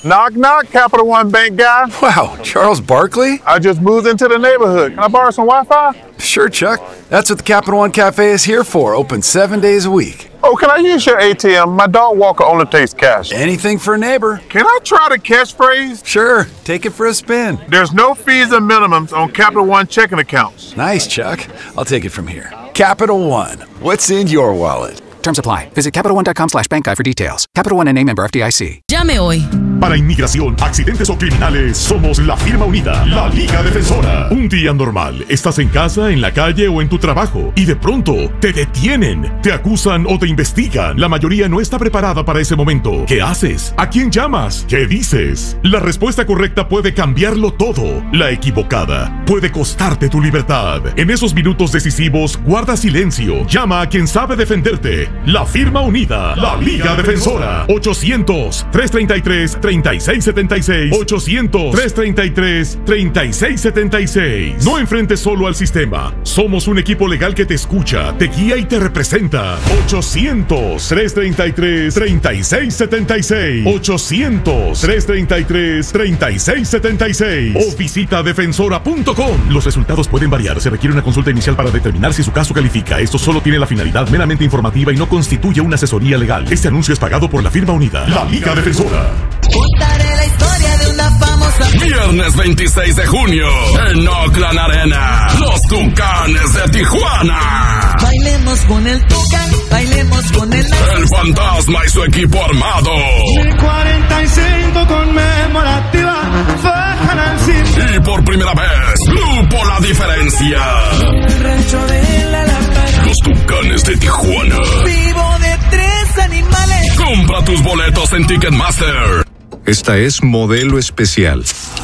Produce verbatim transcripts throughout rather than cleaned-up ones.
Knock, knock, Capital One Bank guy. Wow, Charles Barkley? I just moved into the neighborhood. Can I borrow some Wi-Fi? Sure, Chuck. That's what the Capital One Cafe is here for, open seven days a week. Oh, can I use your A T M? My dog Walker only takes cash. Anything for a neighbor. Can I try the catchphrase? Sure, take it for a spin. There's no fees and minimums on Capital One checking accounts. Nice, Chuck. I'll take it from here. Capital One. What's in your wallet? Terms apply. Visit CapitalOne.com slash bank guide for details. Capital One N A member F D I C. Llame hoy. Para inmigración, accidentes o criminales, somos la firma unida, la Liga Defensora. Un día normal, estás en casa, en la calle o en tu trabajo y de pronto te detienen, te acusan o te investigan. La mayoría no está preparada para ese momento. ¿Qué haces? ¿A quién llamas? ¿Qué dices? La respuesta correcta puede cambiarlo todo. La equivocada puede costarte tu libertad. En esos minutos decisivos, guarda silencio. Llama a quien sabe defenderte. La firma unida, la Liga Defensora. ochocientos, trescientos treinta y tres, treinta y seis setenta y seis. ochocientos, trescientos treinta y tres, treinta y seis setenta y seis. No enfrentes solo al sistema. Somos un equipo legal que te escucha, te guía y te representa. ochocientos, trescientos treinta y tres, treinta y seis setenta y seis. ochocientos, trescientos treinta y tres, treinta y seis setenta y seis. O visita defensora punto com. Los resultados pueden variar. Se requiere una consulta inicial para determinar si su caso califica. Esto solo tiene la finalidad meramente informativa y no constituye una asesoría legal. Este anuncio es pagado por la firma unida, la Liga Defensora. Contaré la historia de una famosa. Viernes veintiséis de junio, en Oakland Arena, los Tucanes de Tijuana. Bailemos con el Tucán, bailemos con el... El Fantasma y su equipo armado. Mi cuarenta y cinco conmemorativa, fajan al cine. Y por primera vez, Grupo La Diferencia. El rancho de la lámpara. Los Tucanes de Tijuana. Vivo de tres animales. Compra tus boletos en Ticketmaster. Esta es Modelo Especial.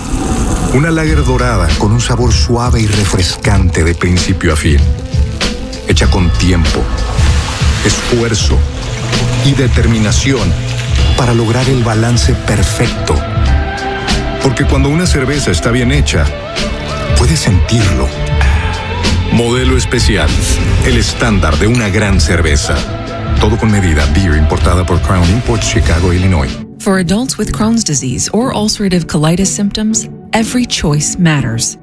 Una lager dorada con un sabor suave y refrescante de principio a fin. Hecha con tiempo, esfuerzo y determinación para lograr el balance perfecto. Porque cuando una cerveza está bien hecha, puedes sentirlo. Modelo Especial, el estándar de una gran cerveza. Todo con medida. Beer importada por Crown Imports, Chicago, Illinois. For adults with Crohn's disease or ulcerative colitis symptoms, every choice matters.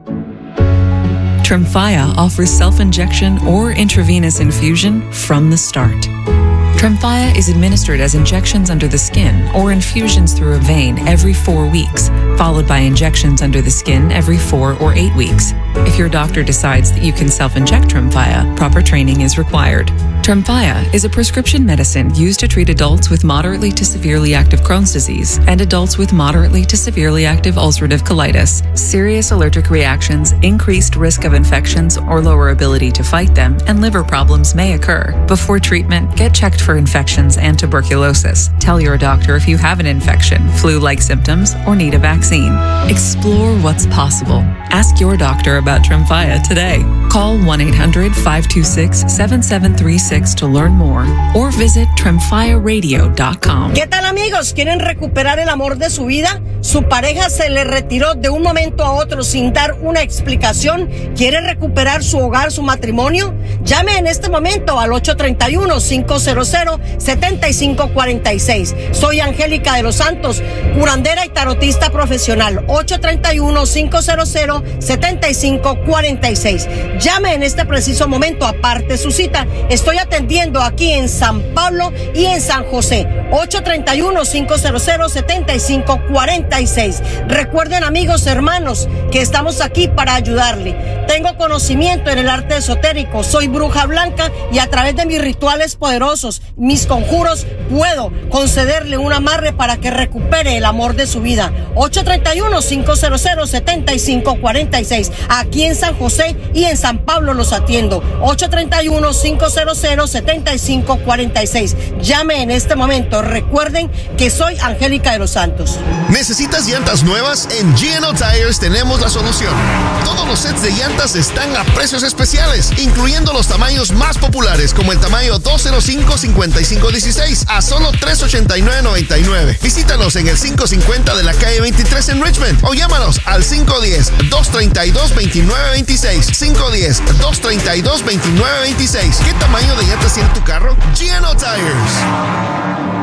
Tremfya offers self-injection or intravenous infusion from the start. Tremfya is administered as injections under the skin or infusions through a vein every four weeks, followed by injections under the skin every four or eight weeks. If your doctor decides that you can self-inject Tremfya, proper training is required. Tremfya is a prescription medicine used to treat adults with moderately to severely active Crohn's disease and adults with moderately to severely active ulcerative colitis. Serious allergic reactions, increased risk of infections or lower ability to fight them, and liver problems may occur. Before treatment, get checked for infections and tuberculosis. Tell your doctor if you have an infection, flu-like symptoms, or need a vaccine. Explore what's possible. Ask your doctor about Tremfya today. Call one eight hundred, five two six, seven seven three six to learn more or visit tremfya radio dot com. ¿Qué tal, amigos? ¿Quieren recuperar el amor de su vida? ¿Su pareja se le retiró de un momento a otro sin dar una explicación? ¿Quiere recuperar su hogar, su matrimonio? Llame en este momento al ocho tres uno, cinco cero cero, siete cinco cuatro seis. Soy Angélica de los Santos, curandera y tarotista profesional. ocho tres uno, cinco cero cero, siete cinco cuatro seis. Llame en este preciso momento, aparte su cita. Estoy atendiendo aquí en San Pablo y en San José. ocho tres uno, cinco cero cero, siete cinco cuatro seis. Recuerden, amigos, hermanos, que estamos aquí para ayudarle. Tengo conocimiento en el arte esotérico, soy bruja blanca y a través de mis rituales poderosos, mis conjuros, puedo concederle un amarre para que recupere el amor de su vida. ocho tres uno, cinco cero cero, siete cinco cuatro seis. Aquí en San José y en San Pablo los atiendo. ocho tres uno, cinco cero cero, siete cinco cuatro seis. Llame en este momento. Recuerden que soy Angélica de los Santos. ¿Necesitas llantas nuevas? En G and O Tires tenemos la solución. Todos los sets de llantas están a precios especiales, incluyendo los tamaños más populares, como el tamaño dos cero cinco, cincuenta y cinco dieciséis a solo tres ochenta y nueve noventa y nueve. Visítanos en el quinientos cincuenta de la calle veintitrés en Richmond o llámanos al cinco uno cero, dos tres dos, dos nueve dos seis. cinco uno cero, dos tres dos, dos nueve dos seis. ¿Qué tamaño de llantas tiene tu carro? G and O Tires.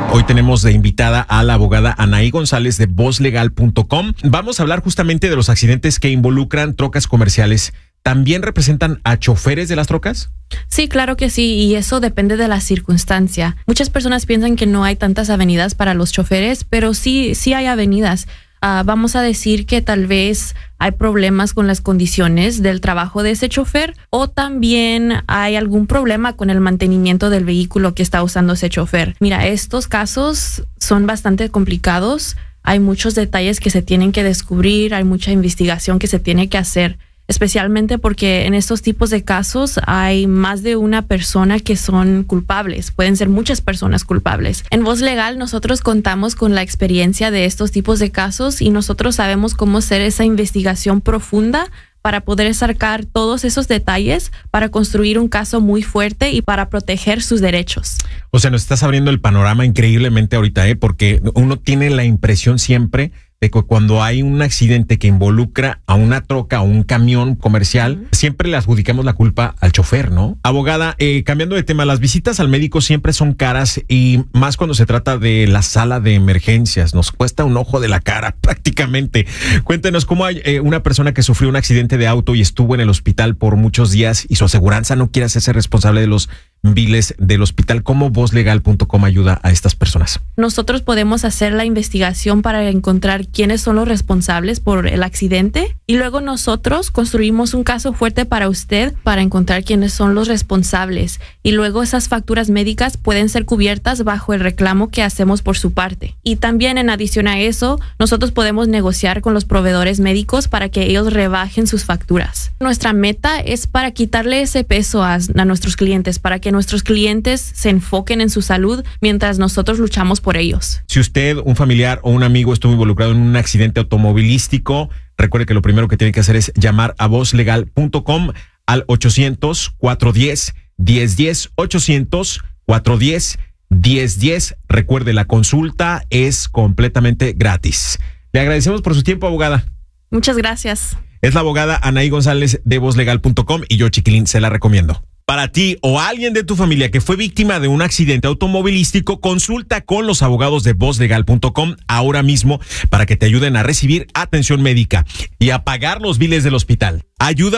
Hoy tenemos de invitada a la abogada Anaí González de voz legal punto com. Vamos a hablar justamente de los accidentes que involucran trocas comerciales. ¿También representan a choferes de las trocas? Sí, claro que sí, y eso depende de la circunstancia. Muchas personas piensan que no hay tantas avenidas para los choferes, pero sí, sí hay avenidas. Uh, vamos a decir que tal vez hay problemas con las condiciones del trabajo de ese chofer, o también hay algún problema con el mantenimiento del vehículo que está usando ese chofer. Mira, estos casos son bastante complicados. Hay muchos detalles que se tienen que descubrir, hay mucha investigación que se tiene que hacer, especialmente porque en estos tipos de casos hay más de una persona que son culpables. Pueden ser muchas personas culpables. En Voz Legal nosotros contamos con la experiencia de estos tipos de casos y nosotros sabemos cómo hacer esa investigación profunda para poder sacar todos esos detalles para construir un caso muy fuerte y para proteger sus derechos. O sea, nos estás abriendo el panorama increíblemente ahorita, ¿eh? Porque uno tiene la impresión siempre de que cuando hay un accidente que involucra a una troca o un camión comercial, uh-huh. siempre le adjudicamos la culpa al chofer, ¿no? Abogada, eh, cambiando de tema, las visitas al médico siempre son caras y más cuando se trata de la sala de emergencias. Nos cuesta un ojo de la cara prácticamente. Cuéntenos cómo hay eh, una persona que sufrió un accidente de auto y estuvo en el hospital por muchos días y su aseguranza no quiere hacerse responsable de los biles del hospital. ¿Cómo voz legal punto com ayuda a estas personas? Nosotros podemos hacer la investigación para encontrar quiénes son los responsables por el accidente y luego nosotros construimos un caso fuerte para usted para encontrar quiénes son los responsables y luego esas facturas médicas pueden ser cubiertas bajo el reclamo que hacemos por su parte. Y también en adición a eso, nosotros podemos negociar con los proveedores médicos para que ellos rebajen sus facturas. Nuestra meta es para quitarle ese peso a, a nuestros clientes, para que nuestros clientes se enfoquen en su salud mientras nosotros luchamos por ellos. Si usted, un familiar o un amigo estuvo involucrado en un accidente automovilístico, recuerde que lo primero que tiene que hacer es llamar a voz legal punto com al ochocientos, cuatrocientos diez, diez diez, ochocientos, cuatrocientos diez, diez diez. Recuerde, la consulta es completamente gratis. Le agradecemos por su tiempo, abogada. Muchas gracias. Es la abogada Anaí González de voz legal punto com y yo, Chiquilín, se la recomiendo. Para ti o alguien de tu familia que fue víctima de un accidente automovilístico, consulta con los abogados de voz legal punto com ahora mismo para que te ayuden a recibir atención médica y a pagar los biles del hospital. Ayuda